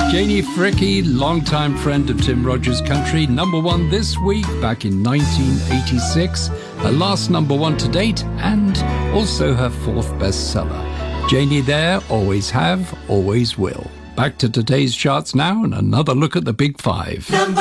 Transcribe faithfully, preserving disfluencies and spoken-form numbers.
Janie Fricke, longtime friend of Tim Rogers Country, number one this week back in nineteen eighty-six, her last number one to date, and also her fourth bestseller. Janie there, always have, always will. Back to today's charts now and another look at the Big Five. Number